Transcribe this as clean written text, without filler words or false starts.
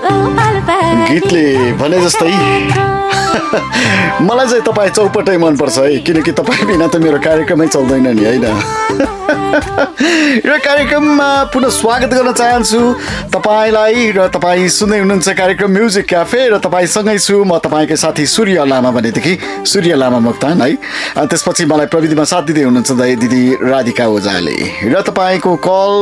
गीतले भने जस्तै मलाई चाहिँ तपाईँ चौपटै मनपर्छ है, किनकि तपाईँ बिना त मेरो कार्यक्रमै चल्दैन नि होइन। र कार्यक्रममा पुनः स्वागत गर्न चाहन्छु तपाईँलाई, र तपाईँ सुन्दै हुनुहुन्छ कार्यक्रम म्युजिक क्याफे, र तपाईँसँगै छु म तपाईँकै साथी सूर्य लामा, भनेदेखि सूर्य लामा मोक्तान है। त्यसपछि मलाई प्रविधिमा साथ दिँदै हुनुहुन्छ दिदी राधिका ओझाले, र तपाईँको कल